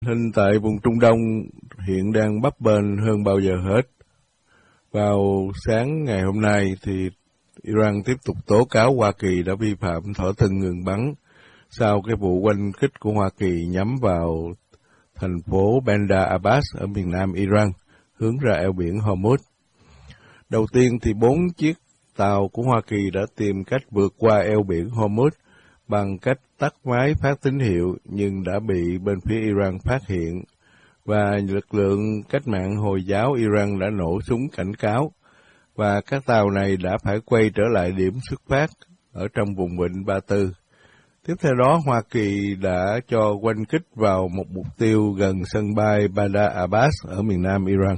Hình tại vùng Trung Đông hiện đang bấp bênh hơn bao giờ hết. Vào sáng ngày hôm nay thì Iran tiếp tục tố cáo Hoa Kỳ đã vi phạm thỏa thuận ngừng bắn sau cái vụ oanh kích của Hoa Kỳ nhắm vào thành phố Bandar Abbas ở miền nam Iran, hướng ra eo biển Hormuz. Đầu tiên thì 4 chiếc tàu của Hoa Kỳ đã tìm cách vượt qua eo biển Hormuz bằng cách tắt máy phát tín hiệu, nhưng đã bị bên phía Iran phát hiện, và lực lượng cách mạng Hồi giáo Iran đã nổ súng cảnh cáo, và các tàu này đã phải quay trở lại điểm xuất phát ở trong vùng vịnh Ba Tư. Tiếp theo đó, Hoa Kỳ đã cho oanh kích vào một mục tiêu gần sân bay Bandar Abbas ở miền nam Iran.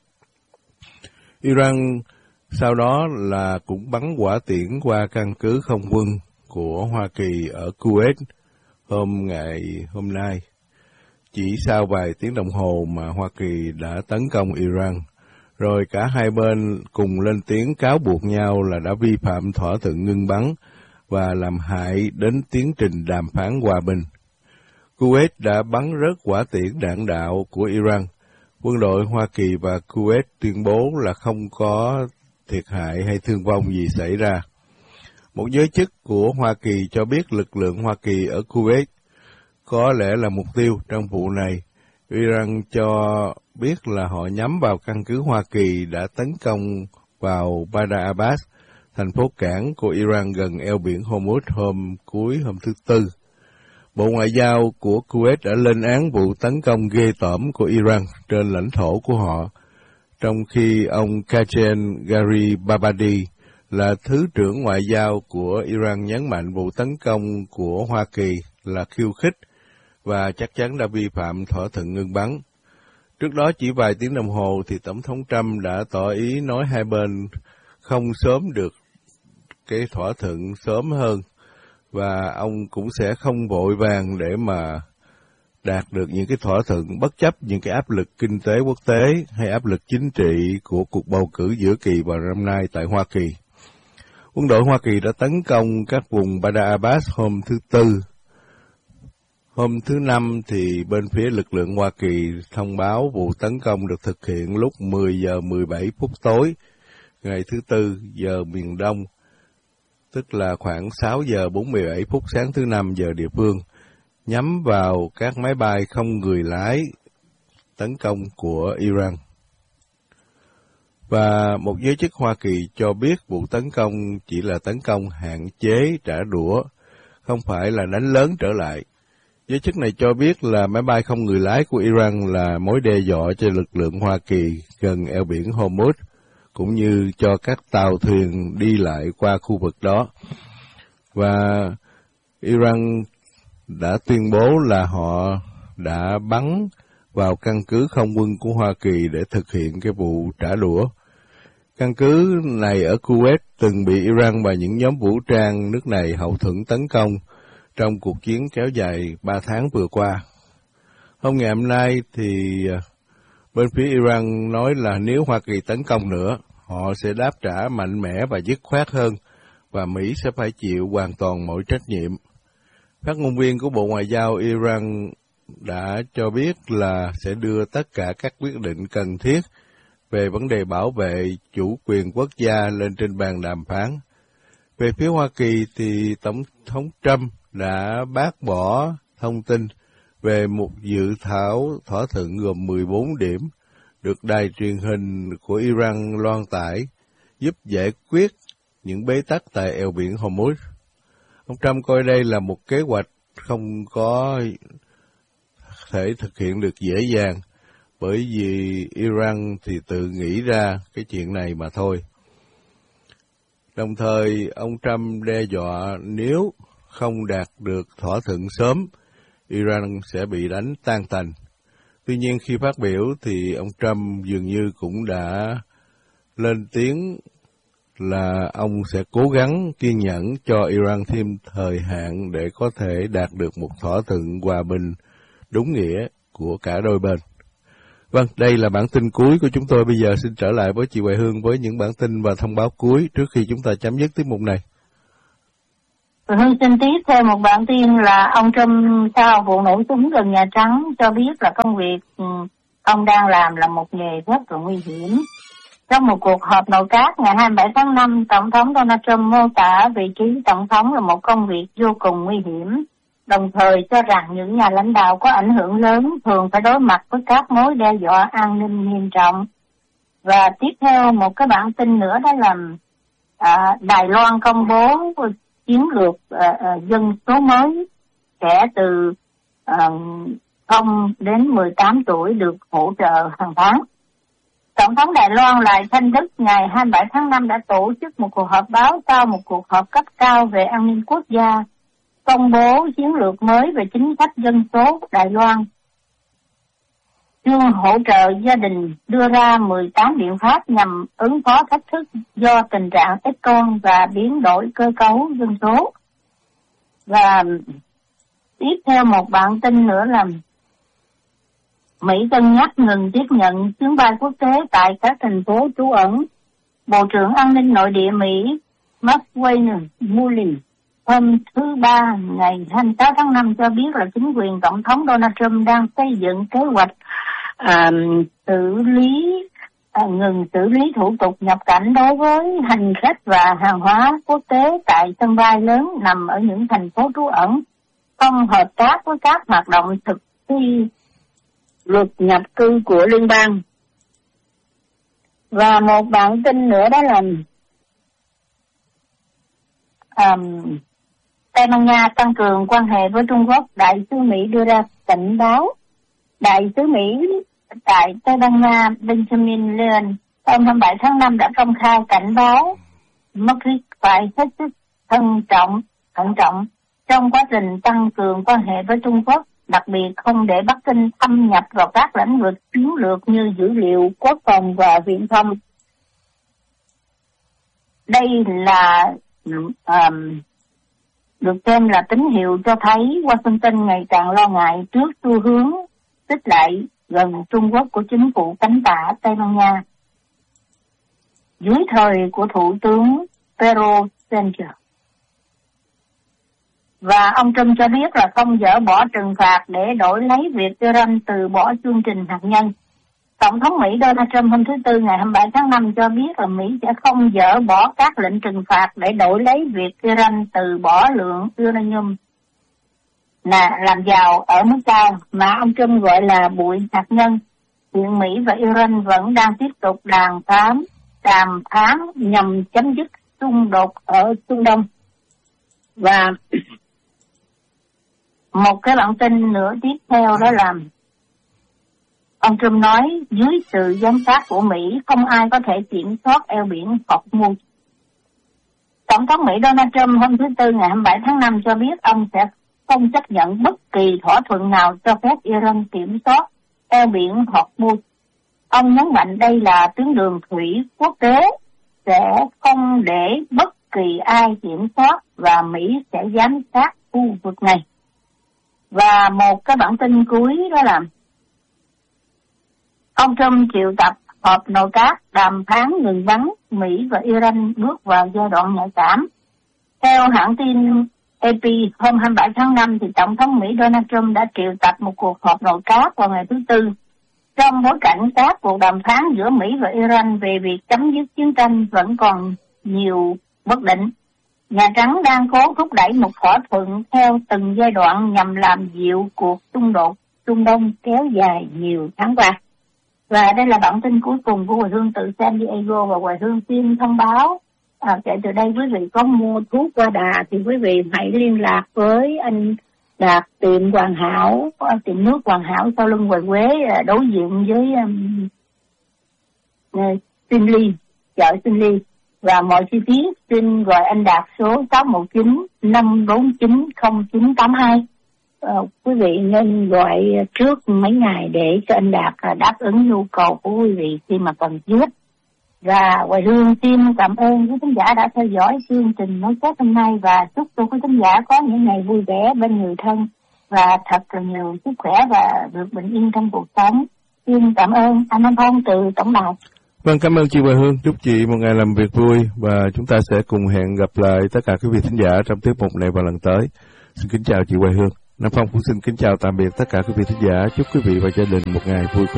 Iran sau đó là cũng bắn hỏa tiễn qua căn cứ không quân của Hoa Kỳ ở Kuwait hôm nay. Chỉ sau vài tiếng đồng hồ mà Hoa Kỳ đã tấn công Iran, rồi cả hai bên cùng lên tiếng cáo buộc nhau là đã vi phạm thỏa thuận ngưng bắn và làm hại đến tiến trình đàm phán hòa bình. Kuwait đã bắn rớt hỏa tiễn đạn đạo của Iran. Quân đội Hoa Kỳ và Kuwait tuyên bố là không có thiệt hại hay thương vong gì xảy ra. Một giới chức của Hoa Kỳ cho biết lực lượng Hoa Kỳ ở Kuwait có lẽ là mục tiêu trong vụ này. Iran cho biết là họ nhắm vào căn cứ Hoa Kỳ đã tấn công vào Bandar Abbas, thành phố cảng của Iran gần eo biển Hormuz cuối hôm thứ Tư. Bộ Ngoại giao của Kuwait đã lên án vụ tấn công ghê tởm của Iran trên lãnh thổ của họ, trong khi ông Qajem Gharibabadi là Thứ trưởng Ngoại giao của Iran nhấn mạnh vụ tấn công của Hoa Kỳ là khiêu khích và chắc chắn đã vi phạm thỏa thuận ngưng bắn. Trước đó chỉ vài tiếng đồng hồ thì Tổng thống Trump đã tỏ ý nói hai bên không sớm được cái thỏa thuận sớm hơn, và ông cũng sẽ không vội vàng để mà đạt được những cái thỏa thuận bất chấp những cái áp lực kinh tế quốc tế hay áp lực chính trị của cuộc bầu cử giữa kỳ vào năm nay tại Hoa Kỳ. Quân đội Hoa Kỳ đã tấn công các vùng Bandar Abbas hôm thứ Tư. Hôm thứ Năm thì bên phía lực lượng Hoa Kỳ thông báo vụ tấn công được thực hiện lúc 10 giờ 17 phút tối, ngày thứ Tư giờ miền Đông, tức là khoảng 6 giờ 47 phút sáng thứ Năm giờ địa phương, nhắm vào các máy bay không người lái tấn công của Iran. Và một giới chức Hoa Kỳ cho biết vụ tấn công chỉ là tấn công hạn chế trả đũa, không phải là đánh lớn trở lại. Giới chức này cho biết là máy bay không người lái của Iran là mối đe dọa cho lực lượng Hoa Kỳ gần eo biển Hormuz, cũng như cho các tàu thuyền đi lại qua khu vực đó. Và Iran đã tuyên bố là họ đã bắn vào căn cứ không quân của Hoa Kỳ để thực hiện cái vụ trả đũa. Căn cứ này ở Kuwait từng bị Iran và những nhóm vũ trang nước này hậu thuẫn tấn công trong cuộc chiến kéo dài 3 tháng vừa qua. Hôm ngày hôm nay thì bên phía Iran nói là nếu Hoa Kỳ tấn công nữa, họ sẽ đáp trả mạnh mẽ và dứt khoát hơn, và Mỹ sẽ phải chịu hoàn toàn mọi trách nhiệm. Phát ngôn viên của Bộ Ngoại giao Iran đã cho biết là sẽ đưa tất cả các quyết định cần thiết về vấn đề bảo vệ chủ quyền quốc gia lên trên bàn đàm phán. Về phía Hoa Kỳ thì Tổng thống Trump đã bác bỏ thông tin về một dự thảo thỏa thuận gồm 14 điểm được đài truyền hình của Iran loan tải, giúp giải quyết những bế tắc tại eo biển Hormuz. Ông Trump coi đây là một kế hoạch không có thể thực hiện được dễ dàng, bởi vì Iran thì tự nghĩ ra cái chuyện này mà thôi. Đồng thời, ông Trump đe dọa nếu không đạt được thỏa thuận sớm, Iran sẽ bị đánh tan tành. Tuy nhiên, khi phát biểu thì ông Trump dường như cũng đã lên tiếng là ông sẽ cố gắng kiên nhẫn cho Iran thêm thời hạn để có thể đạt được một thỏa thuận hòa bình đúng nghĩa của cả đôi bên. Vâng, đây là bản tin cuối của chúng tôi. Bây giờ xin trở lại với chị Hoài Hương với những bản tin và thông báo cuối trước khi chúng ta chấm dứt tiết mục này. Hương xin tiếp theo một bản tin là ông Trump sau vụ nổ súng gần Nhà Trắng cho biết là công việc ông đang làm là một nghề rất là nguy hiểm. Trong một cuộc họp nội các ngày 27 tháng 5, Tổng thống Donald Trump mô tả vị trí Tổng thống là một công việc vô cùng nguy hiểm, đồng thời cho rằng những nhà lãnh đạo có ảnh hưởng lớn thường phải đối mặt với các mối đe dọa an ninh nghiêm trọng. Và tiếp theo một cái bản tin nữa đó là Đài Loan công bố chiến lược dân số mới, trẻ từ 0 đến 18 tuổi được hỗ trợ hàng tháng. Tổng thống Đài Loan Lại Thanh Đức ngày 27 tháng 5 đã tổ chức một cuộc họp báo sau một cuộc họp cấp cao về an ninh quốc gia, công bố chiến lược mới về chính sách dân số Đài Loan. Chương hỗ trợ gia đình đưa ra 18 biện pháp nhằm ứng phó thách thức do tình trạng ít con và biến đổi cơ cấu dân số. Và tiếp theo một bản tin nữa là Mỹ cân nhắc ngừng tiếp nhận chuyến bay quốc tế tại các thành phố trú ẩn. Bộ trưởng An ninh Nội địa Mỹ Maxwell Mullin hôm thứ Ba ngày 26 tháng 5 cho biết là chính quyền Tổng thống Donald Trump đang xây dựng kế hoạch ngừng xử lý thủ tục nhập cảnh đối với hành khách và hàng hóa quốc tế tại sân bay lớn nằm ở những thành phố trú ẩn, không hợp tác với các hoạt động thực thi luật nhập cư của liên bang. Và một bản tin nữa đó là Tây Ban Nha tăng cường quan hệ với Trung Quốc. Đại sứ Mỹ đưa ra cảnh báo. Đại sứ Mỹ tại Tây Ban Nha Benjamin Leon hôm 27 tháng 5 đã công khai cảnh báo Madrid phải hết sức thận trọng trong quá trình tăng cường quan hệ với Trung Quốc, đặc biệt không để Bắc Kinh thâm nhập vào các lĩnh vực chiến lược như dữ liệu, quốc phòng và viễn thông. Đây là được xem là tín hiệu cho thấy Washington ngày càng lo ngại trước xu hướng xích lại gần Trung Quốc của chính phủ cánh tả Tây Ban Nha dưới thời của Thủ tướng Pedro Sánchez. Và ông Trump cho biết là không dỡ bỏ trừng phạt để đổi lấy việc Iran từ bỏ chương trình hạt nhân. Tổng thống Mỹ Donald Trump hôm thứ Tư ngày 27 tháng 5 cho biết là Mỹ sẽ không dỡ bỏ các lệnh trừng phạt để đổi lấy việc Iran từ bỏ lượng uranium làm giàu ở mức cao mà ông Trump gọi là bụi hạt nhân. Hiện Mỹ và Iran vẫn đang tiếp tục đàm phán nhằm chấm dứt xung đột ở Trung Đông. Và một cái bản tin nữa tiếp theo đó là ông Trump nói dưới sự giám sát của Mỹ không ai có thể kiểm soát eo biển Hormuz. Tổng thống Mỹ Donald Trump hôm thứ Tư ngày 27 tháng 5 cho biết ông sẽ không chấp nhận bất kỳ thỏa thuận nào cho phép Iran kiểm soát eo biển Hormuz. Ông nhấn mạnh đây là tuyến đường thủy quốc tế, sẽ không để bất kỳ ai kiểm soát và Mỹ sẽ giám sát khu vực này. Và một cái bản tin cuối đó là ông Trump triệu tập họp nội các đàm phán ngừng bắn, Mỹ và Iran bước vào giai đoạn nhạy cảm. Theo hãng tin AP hôm 27 tháng 5 thì Tổng thống Mỹ Donald Trump đã triệu tập một cuộc họp nội các vào ngày thứ Tư. Trong bối cảnh các cuộc đàm phán giữa Mỹ và Iran về việc chấm dứt chiến tranh vẫn còn nhiều bất định, Nhà Trắng đang cố thúc đẩy một thỏa thuận theo từng giai đoạn nhằm làm dịu cuộc xung đột Trung Đông kéo dài nhiều tháng qua. Và đây là bản tin cuối cùng của Hoài Hương từ San Diego, và Hoài Hương xin thông báo kể từ đây quý vị có mua thuốc qua đà thì quý vị hãy liên lạc với anh Đạt tiệm Hoàn Hảo, tiệm nước Hoàn Hảo sau lưng Hoài Quế, đối diện với Sinh chợ Sinh và mọi chi tiết xin gọi anh Đạt số 619 549 0982. Quý vị nên gọi trước mấy ngày để cho anh Đạt đáp ứng nhu cầu của quý vị khi mà cần thiết. Và Hoài Hương xin cảm ơn quý khán giả đã theo dõi chương trình nói kết hôm nay và chúc cho quý khán giả có những ngày vui vẻ bên người thân và thật là nhiều sức khỏe và được bình yên trong cuộc sống. Xin cảm ơn anh Nam Phong từ tổng đài. Vâng, cảm ơn chị Hoài Hương. Chúc chị một ngày làm việc vui và chúng ta sẽ cùng hẹn gặp lại tất cả quý vị thính giả trong tiết mục này vào lần tới. Xin kính chào chị Hoài Hương. Nam Phong cũng xin kính chào tạm biệt tất cả quý vị thính giả. Chúc quý vị và gia đình một ngày vui khỏe.